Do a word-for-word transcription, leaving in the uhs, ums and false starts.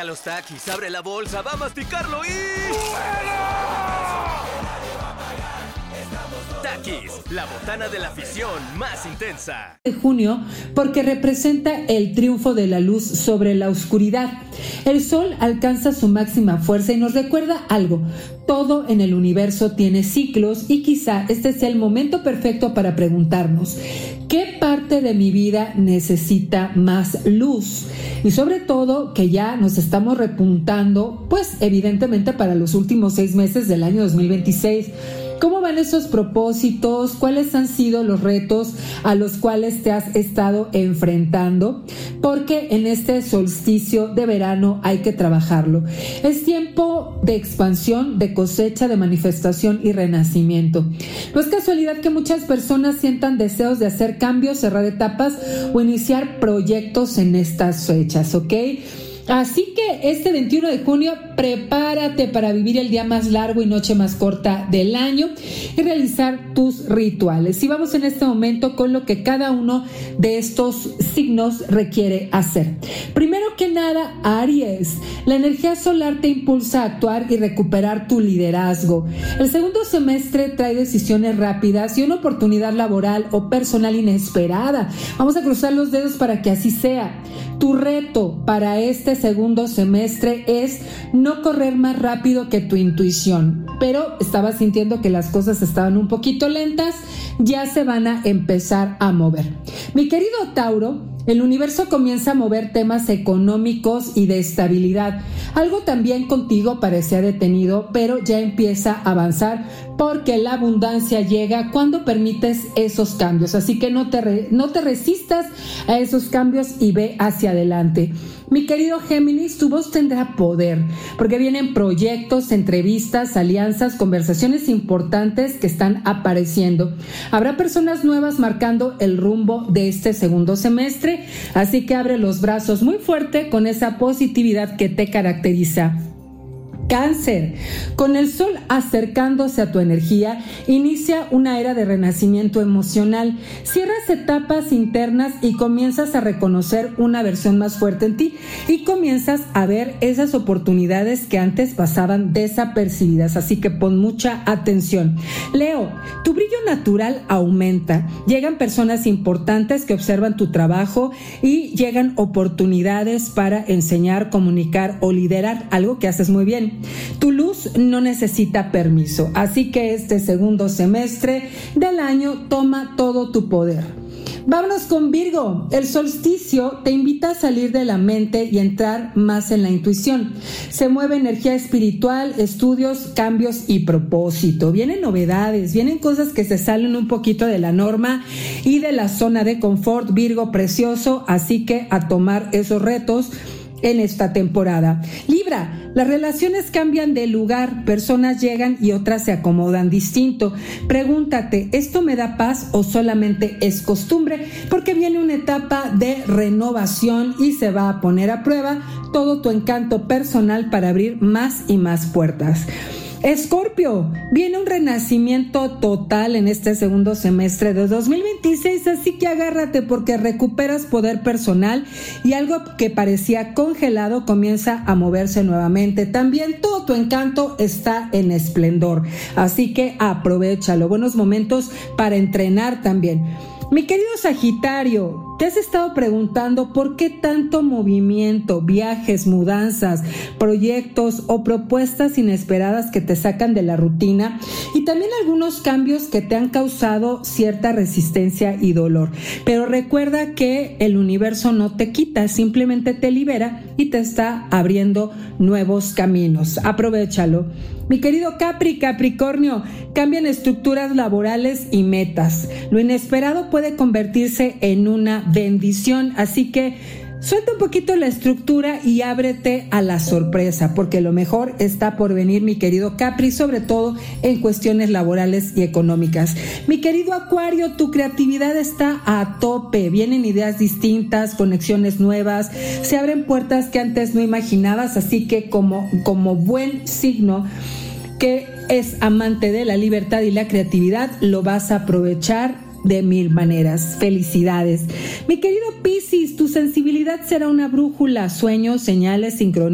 A los taquis, abre la bolsa, va a masticarlo y... Takis, la botana de la afición más intensa. De junio, porque representa el triunfo de la luz sobre la oscuridad. El sol alcanza su máxima fuerza y nos recuerda algo. Todo en el universo tiene ciclos y quizá este sea el momento perfecto para preguntarnos, ¿qué parte de mi vida necesita más luz? Y sobre todo que ya nos estamos repuntando, pues evidentemente para los últimos seis meses del año dos mil veintiséis. ¿Cómo van esos propósitos? ¿Cuáles han sido los retos a los cuales te has estado enfrentando? Porque en este solsticio de verano hay que trabajarlo. Es tiempo de expansión, de cosecha, de manifestación y renacimiento. No es casualidad que muchas personas sientan deseos de hacer cambios, cerrar etapas o iniciar proyectos en estas fechas, ¿ok? Así que este veintiuno de junio, prepárate para vivir el día más largo y noche más corta del año y realizar tus rituales. Y vamos en este momento con lo que cada uno de estos signos requiere hacer. Primero que nada, Aries, la energía solar te impulsa a actuar y recuperar tu liderazgo. El segundo semestre trae decisiones rápidas y una oportunidad laboral o personal inesperada. Vamos a cruzar los dedos para que así sea. Tu reto para este segundo semestre es no correr más rápido que tu intuición, pero estabas sintiendo que las cosas estaban un poquito lentas, ya se van a empezar a mover. Mi querido Tauro, el universo comienza a mover temas económicos y de estabilidad. Algo también contigo parecía detenido, pero ya empieza a avanzar porque la abundancia llega cuando permites esos cambios. Así que no te, re, no te resistas a esos cambios y ve hacia adelante. Mi querido Géminis, tu voz tendrá poder, porque vienen proyectos, entrevistas, alianzas, conversaciones importantes que están apareciendo. Habrá personas nuevas marcando el rumbo de este segundo semestre, así que abre los brazos muy fuerte con esa positividad que te caracteriza. Cáncer, con el sol acercándose a tu energía, inicia una era de renacimiento emocional. Cierras etapas internas y comienzas a reconocer una versión más fuerte en ti y comienzas a ver esas oportunidades que antes pasaban desapercibidas, así que pon mucha atención. Leo, tu brillo natural aumenta. Llegan personas importantes que observan tu trabajo y llegan oportunidades para enseñar, comunicar o liderar, algo que haces muy bien. Tu luz no necesita permiso, así que este segundo semestre del año toma todo tu poder. Vámonos con Virgo. El solsticio te invita a salir de la mente y entrar más en la intuición. Se mueve energía espiritual, estudios, cambios y propósito. Vienen novedades, vienen cosas que se salen un poquito de la norma y de la zona de confort, Virgo precioso, así que a tomar esos retos en esta temporada. Libra, las relaciones cambian de lugar, personas llegan y otras se acomodan distinto. Pregúntate, ¿esto me da paz o solamente es costumbre? Porque viene una etapa de renovación y se va a poner a prueba todo tu encanto personal para abrir más y más puertas. Escorpio, viene un renacimiento total en este segundo semestre de dos mil veintiséis, así que agárrate porque recuperas poder personal y algo que parecía congelado comienza a moverse nuevamente. También todo tu encanto está en esplendor, así que aprovéchalo. Buenos momentos para entrenar también. Mi querido Sagitario, ¿te has estado preguntando por qué tanto movimiento, viajes, mudanzas, proyectos o propuestas inesperadas que te sacan de la rutina? Y también algunos cambios que te han causado cierta resistencia y dolor. Pero recuerda que el universo no te quita, simplemente te libera y te está abriendo nuevos caminos. Aprovéchalo. Mi querido Capri, Capricornio, cambian estructuras laborales y metas. Lo inesperado puede convertirse en una bendición, así que suelta un poquito la estructura y ábrete a la sorpresa, porque lo mejor está por venir, mi querido Capri, sobre todo en cuestiones laborales y económicas. Mi querido Acuario, tu creatividad está a tope, vienen ideas distintas, conexiones nuevas, se abren puertas que antes no imaginabas, así que como, como buen signo que es amante de la libertad y la creatividad, lo vas a aprovechar de mil maneras. Felicidades. Mi querido Piscis, tu sensibilidad será una brújula, sueños, señales, sincronías.